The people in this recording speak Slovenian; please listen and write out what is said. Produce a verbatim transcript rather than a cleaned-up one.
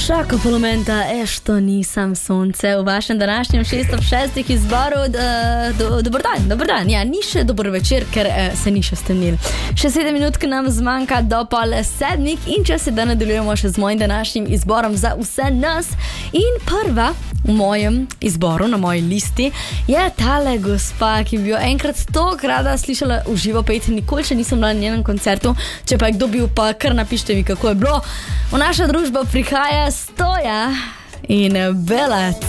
Šako polomenta, ešto nisam sonce v vašem današnjem šeststo šestih izboru. Do, dober dan, dober dan. Ja, ni še dober večer, ker eh, se ni še stemnil. Še sedem minut, ki nam zmanjka do pol sedmih in če se da nadaljujemo še z mojim današnjim izborom za vse nas. In prva v mojem izboru, na moji listi, je tale gospa, ki bi jo enkrat toliko rada slišala v živo peti, nikoli še nisem bila na njenem koncertu. Če pa je kdo bil, pa kar napište mi, kako je bilo. V naša družba prihaja Stoja in Bela.